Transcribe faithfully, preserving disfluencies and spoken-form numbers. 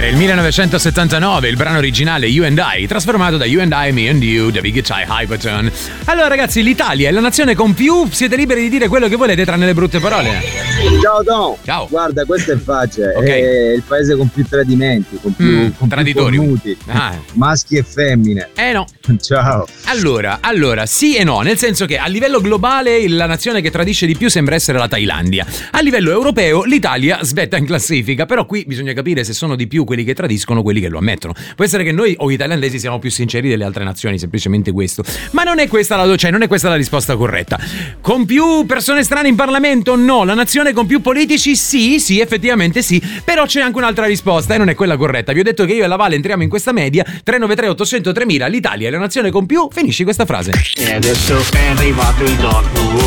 Era il millenovecentosettantanove, il brano originale You and I, trasformato da You and I, Me and You, da Big Chai Hypertone. Allora ragazzi, l'Italia è la nazione con più, siete liberi di dire quello che volete tranne le brutte parole. Ciao Don. Ciao. Guarda, questo è facile, Okay. è il paese con più tradimenti, con più, Mm, con più traditori. cornuti, Ah. maschi e femmine. Eh no. Ciao. Allora, allora, sì e no, nel senso che a livello globale la nazione che tradisce di più sembra essere la Thailandia. A livello europeo l'Italia svetta in classifica, però qui bisogna capire se sono di più quelli che tradiscono o quelli che lo ammettono. Può essere che noi o i thailandesi siamo più sinceri delle altre nazioni, semplicemente questo. Ma non è questa la cioè, non è questa la risposta corretta. Con più persone strane in Parlamento? No. La nazione con più politici? Sì, sì, effettivamente sì. Però c'è anche un'altra risposta e non è quella corretta. Vi ho detto che io e la Vale entriamo in questa media. tre nove tre otto zero zero tremila, l'Italia è la nazione con più. Finisci questa frase. E adesso è arrivato il dopo.